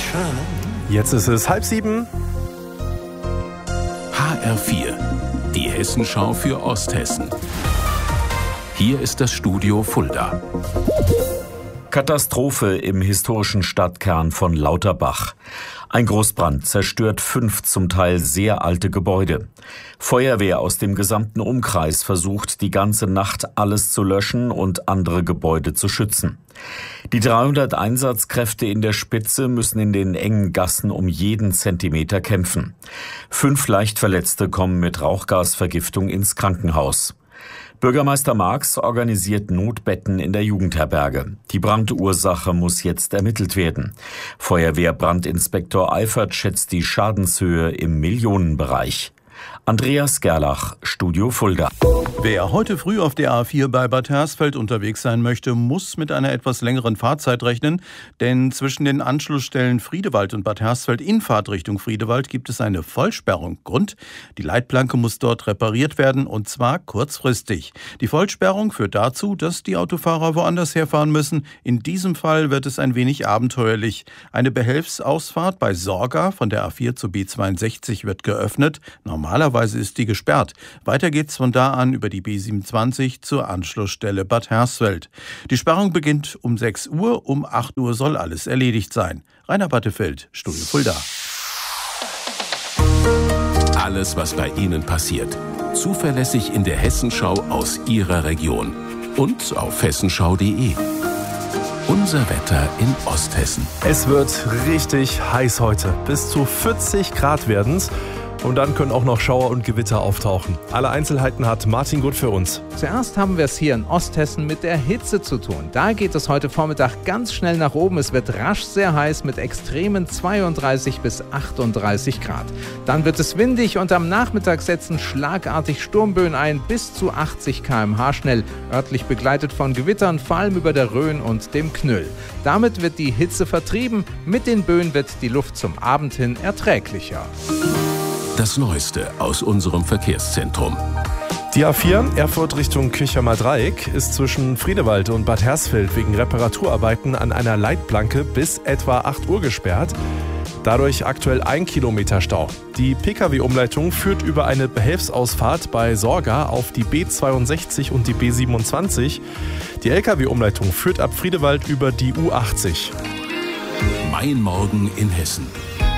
Jetzt ist es 6:30. HR4, die Hessenschau für Osthessen. Hier ist das Studio Fulda. Katastrophe im historischen Stadtkern von Lauterbach. Ein Großbrand zerstört 5 zum Teil sehr alte Gebäude. Feuerwehr aus dem gesamten Umkreis versucht die ganze Nacht alles zu löschen und andere Gebäude zu schützen. Die 300 Einsatzkräfte in der Spitze müssen in den engen Gassen um jeden Zentimeter kämpfen. 5 Leichtverletzte kommen mit Rauchgasvergiftung ins Krankenhaus. Bürgermeister Marx organisiert Notbetten in der Jugendherberge. Die Brandursache muss jetzt ermittelt werden. Feuerwehrbrandinspektor Eifert schätzt die Schadenshöhe im Millionenbereich. Andreas Gerlach, Studio Fulda. Wer heute früh auf der A4 bei Bad Hersfeld unterwegs sein möchte, muss mit einer etwas längeren Fahrzeit rechnen, denn zwischen den Anschlussstellen Friedewald und Bad Hersfeld in Fahrtrichtung Friedewald gibt es eine Vollsperrung. Grund: die Leitplanke muss dort repariert werden, und zwar kurzfristig. Die Vollsperrung führt dazu, dass die Autofahrer woanders herfahren müssen. In diesem Fall wird es ein wenig abenteuerlich. Eine Behelfsausfahrt bei Sorga von der A4 zur B62 wird geöffnet. Normalerweise ist die gesperrt. Weiter geht's von da an über die B27 zur Anschlussstelle Bad Hersfeld. Die Sperrung beginnt um 6 Uhr, um 8 Uhr soll alles erledigt sein. Rainer Battefeld, Studio Fulda. Alles, was bei Ihnen passiert. Zuverlässig in der Hessenschau aus Ihrer Region. Und auf hessenschau.de. Unser Wetter in Osthessen. Es wird richtig heiß heute. Bis zu 40 Grad werden's. Und dann können auch noch Schauer und Gewitter auftauchen. Alle Einzelheiten hat Martin Gut für uns. Zuerst haben wir es hier in Osthessen mit der Hitze zu tun. Da geht es heute Vormittag ganz schnell nach oben. Es wird rasch sehr heiß mit extremen 32 bis 38 Grad. Dann wird es windig und am Nachmittag setzen schlagartig Sturmböen ein, bis zu 80 km/h schnell, örtlich begleitet von Gewittern, vor allem über der Rhön und dem Knüll. Damit wird die Hitze vertrieben. Mit den Böen wird die Luft zum Abend hin erträglicher. Das Neueste aus unserem Verkehrszentrum. Die A4 Erfurt Richtung Kirchheimer Dreieck ist zwischen Friedewald und Bad Hersfeld wegen Reparaturarbeiten an einer Leitplanke bis etwa 8 Uhr gesperrt. Dadurch aktuell 1 Kilometer Stau. Die Pkw-Umleitung führt über eine Behelfsausfahrt bei Sorga auf die B62 und die B27. Die Lkw-Umleitung führt ab Friedewald über die U80. Mein Morgen in Hessen.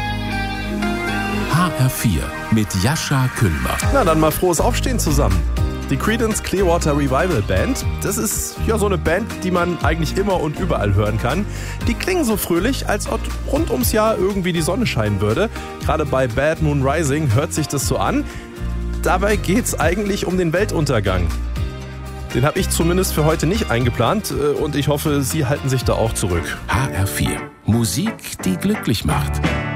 HR4 mit Jascha Kühlmer. Na, dann mal frohes Aufstehen zusammen. Die Creedence Clearwater Revival Band, das ist ja so eine Band, die man eigentlich immer und überall hören kann. Die klingen so fröhlich, als ob rund ums Jahr irgendwie die Sonne scheinen würde. Gerade bei Bad Moon Rising hört sich das so an. Dabei geht's eigentlich um den Weltuntergang. Den habe ich zumindest für heute nicht eingeplant und ich hoffe, Sie halten sich da auch zurück. HR4, Musik, die glücklich macht.